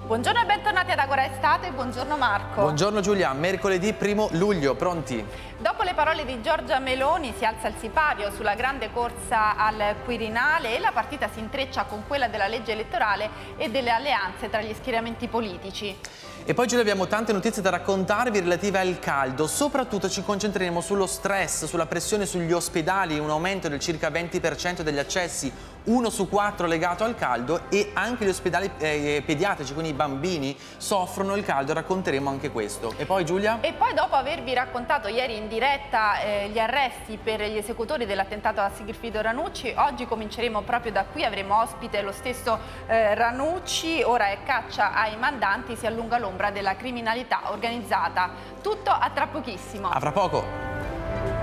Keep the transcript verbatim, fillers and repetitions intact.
Buongiorno e bentornati ad Agora Estate, buongiorno Marco. Buongiorno Giulia, mercoledì primo luglio, pronti? Dopo le parole di Giorgia Meloni si alza il sipario sulla grande corsa al Quirinale e la partita si intreccia con quella della legge elettorale e delle alleanze tra gli schieramenti politici. E poi Giulia abbiamo tante notizie da raccontarvi relative al caldo, soprattutto ci concentreremo sullo stress, sulla pressione sugli ospedali, un aumento del circa venti per cento degli accessi, uno su quattro legato al caldo, e anche gli ospedali eh, pediatrici, quindi i bambini, soffrono il caldo, racconteremo anche questo. E poi Giulia? E poi dopo avervi raccontato ieri in diretta eh, gli arresti per gli esecutori dell'attentato a Sigfrido Ranucci, oggi cominceremo proprio da qui, avremo ospite lo stesso eh, Ranucci, ora è caccia ai mandanti, si allunga l'ombra della criminalità organizzata. Tutto a tra pochissimo. A fra poco.